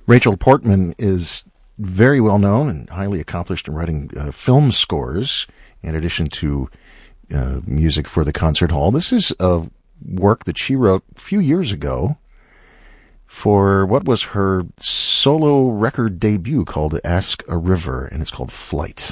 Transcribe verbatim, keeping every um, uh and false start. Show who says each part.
Speaker 1: Rachel Portman is very well known and highly accomplished in writing uh, film scores, in addition to uh, music for the concert hall. This is a work that she wrote a few years ago for what was her solo record debut called Ask a River, and it's called Flight.